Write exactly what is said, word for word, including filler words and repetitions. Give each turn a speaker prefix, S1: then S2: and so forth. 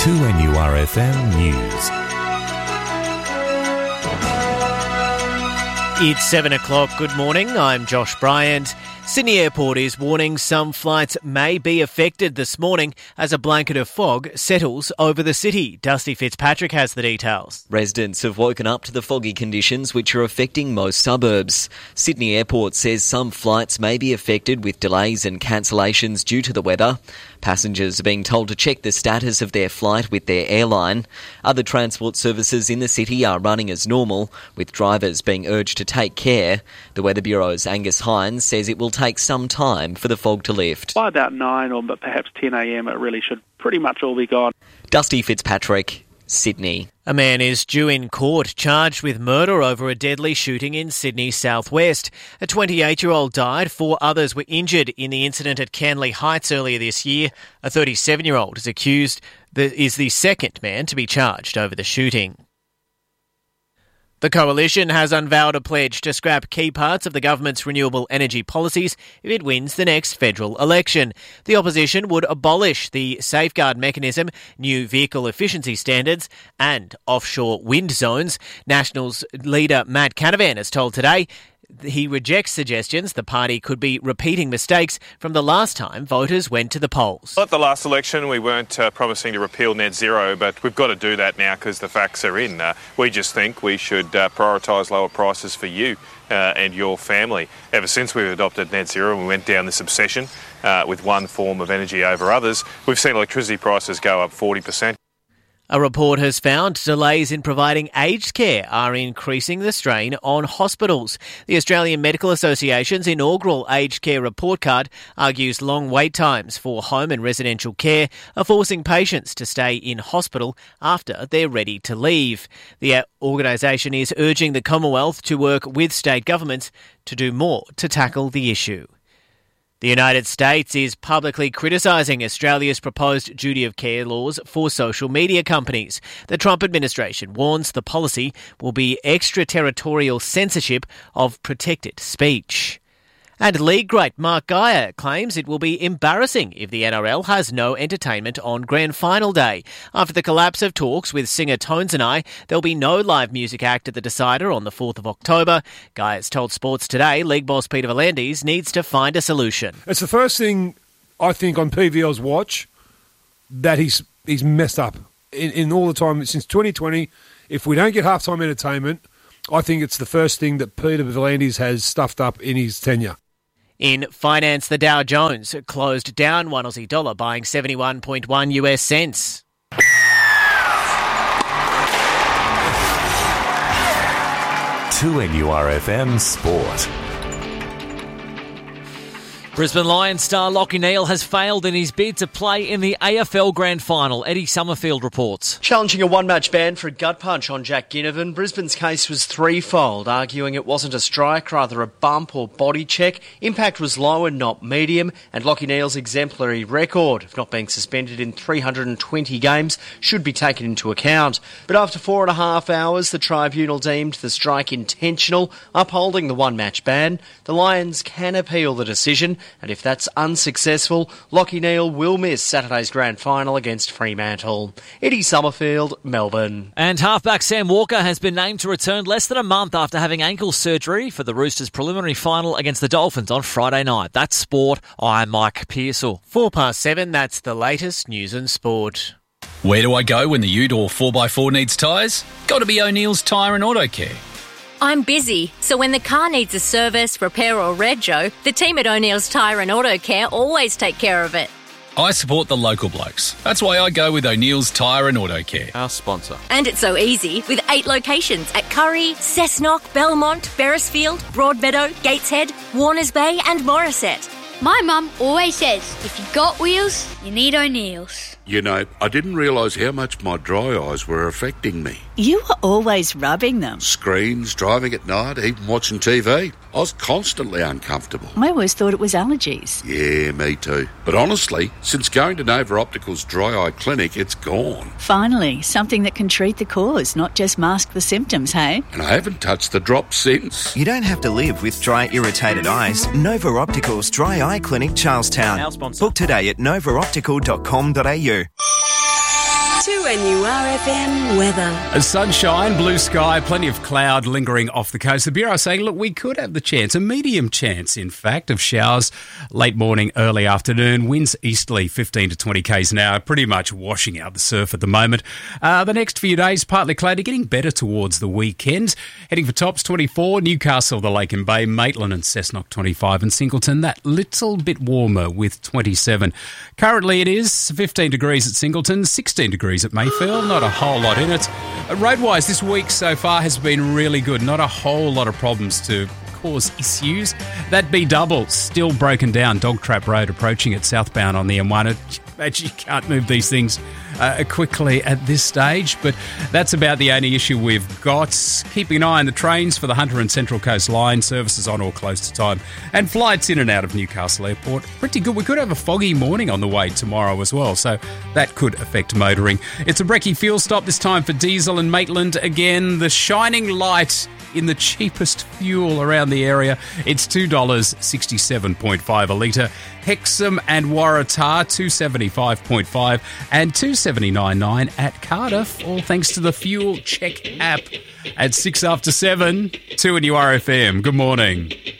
S1: two N U R F M News.
S2: It's seven o'clock. Good morning. I'm Josh Bryant. Sydney Airport is warning some flights may be affected this morning as a blanket of fog settles over the city. Dusty Fitzpatrick has the details.
S3: Residents have woken up to the foggy conditions which are affecting most suburbs. Sydney Airport says some flights may be affected with delays and cancellations due to the weather. Passengers are being told to check the status of their flight with their airline. Other transport services in the city are running as normal, with drivers being urged to take care. The Weather Bureau's Angus Hines says it will take some time for the fog to lift.
S4: By about nine or perhaps ten a.m. it really should pretty much all be gone.
S3: Dusty Fitzpatrick, Sydney.
S2: A man is due in court charged with murder over a deadly shooting in Sydney southwest. A twenty-eight-year-old died, four others were injured in the incident at Canley Heights earlier this year. A thirty-seven-year-old is accused, is the second man to be charged over the shooting. The Coalition has unveiled a pledge to scrap key parts of the government's renewable energy policies if it wins the next federal election. The opposition would abolish the safeguard mechanism, new vehicle efficiency standards and offshore wind zones. Nationals leader Matt Canavan has told Today he rejects suggestions the party could be repeating mistakes from the last time voters went to the polls.
S5: At the last election, we weren't uh, promising to repeal net zero, but we've got to do that now because the facts are in. Uh, we just think we should uh, prioritise lower prices for you uh, and your family. Ever since we've adopted net zero and we went down this obsession uh, with one form of energy over others, we've seen electricity prices go up forty percent.
S2: A report has found delays in providing aged care are increasing the strain on hospitals. The Australian Medical Association's inaugural aged care report card argues long wait times for home and residential care are forcing patients to stay in hospital after they're ready to leave. The organisation is urging the Commonwealth to work with state governments to do more to tackle the issue. The United States is publicly criticising Australia's proposed duty of care laws for social media companies. The Trump administration warns the policy will be extraterritorial censorship of protected speech. And league great Mark Geyer claims it will be embarrassing if the N R L has no entertainment on Grand Final Day. After the collapse of talks with singer Tones and I, there'll be no live music act at the Decider on the fourth of October. Geyer's told Sports Today league boss Peter V'landys needs to find a solution.
S6: It's the first thing, I think, on P V L's watch that he's he's messed up. In, in all the time since twenty twenty, if we don't get halftime entertainment, I think it's the first thing that Peter V'landys has stuffed up in his tenure.
S2: In finance, the Dow Jones closed down one Aussie dollar, buying seventy-one point one U S cents.
S1: two N U R F M Sport.
S7: Brisbane Lions star Lachie Neale has failed in his bid to play in the A F L Grand Final. Eddie Summerfield reports.
S8: Challenging a one-match ban for a gut punch on Jack Ginnivan, Brisbane's case was threefold, arguing it wasn't a strike, rather a bump or body check. Impact was low and not medium, and Lachie Neale's exemplary record of not being suspended in three hundred twenty games should be taken into account. But after four and a half hours, the tribunal deemed the strike intentional, upholding the one-match ban. The Lions can appeal the decision, and if that's unsuccessful, Lachie Neale will miss Saturday's grand final against Fremantle. Eddie Summerfield, Melbourne.
S7: And halfback Sam Walker has been named to return less than a month after having ankle surgery for the Roosters' preliminary final against the Dolphins on Friday night. That's sport. I'm Mike Pearsall.
S2: Four past seven, that's the latest news and sport.
S9: Where do I go when the Ute or four by four needs tyres? Got to be O'Neill's Tyre and Auto Care.
S10: I'm busy, so when the car needs a service, repair or rego, the team at O'Neill's Tyre and Auto Care always take care of it.
S9: I support the local blokes. That's why I go with O'Neill's Tyre and Auto Care.
S11: Our sponsor.
S10: And it's so easy with eight locations at Curry, Cessnock, Belmont, Beresfield, Broadmeadow, Gateshead, Warners Bay and Morisset.
S12: My mum always says, if you got wheels, you need O'Neill's.
S13: You know, I didn't realise how much my dry eyes were affecting me.
S14: You were always rubbing them.
S13: Screens, driving at night, even watching T V. I was constantly uncomfortable.
S14: I always thought it was allergies.
S13: Yeah, me too. But honestly, since going to Nova Optical's dry eye clinic, it's gone.
S14: Finally, something that can treat the cause, not just mask the symptoms, hey?
S13: And I haven't touched the drops since.
S15: You don't have to live with dry, irritated eyes. Nova Optical's Dry Eye Clinic, Charlestown.
S11: Our sponsor.
S15: Book today at nova optical dot com dot a u.
S16: two
S11: N U R F M weather.
S16: Sunshine, blue sky, plenty of cloud lingering off the coast. The Bureau saying, look, we could have the chance, a medium chance, in fact, of showers late morning, early afternoon. Winds easterly, fifteen to twenty k's an hour, pretty much washing out the surf at the moment. Uh, the next few days, partly cloudy, getting better towards the weekend. Heading for tops, twenty-four, Newcastle, the Lake and Bay, Maitland and Cessnock, twenty-five, and Singleton, that little bit warmer with twenty-seven. Currently it is fifteen degrees at Singleton, sixteen degrees at Mayfield, not a whole lot in it. Uh, roadwise, this week so far has been really good, not a whole lot of problems to cause issues. That B double still broken down, Dog Trap Road approaching it southbound on the M one. Imagine you can't move these things uh, quickly at this stage, but that's about the only issue we've got. Keeping an eye on the trains for the Hunter and Central Coast Line, services on or close to time, and flights in and out of Newcastle Airport. Pretty good. We could have a foggy morning on the way tomorrow as well, so that could affect motoring. It's a brekkie fuel stop, this time for diesel and Maitland. Again, the shining light in the cheapest fuel around the area. It's two dollars sixty-seven five a litre. Hexham and Waratah, two dollars seventy-five five, and two dollars seventy-nine nine at Cardiff, all thanks to the Fuel Check app. At six after seven, two N U R F M. Good morning.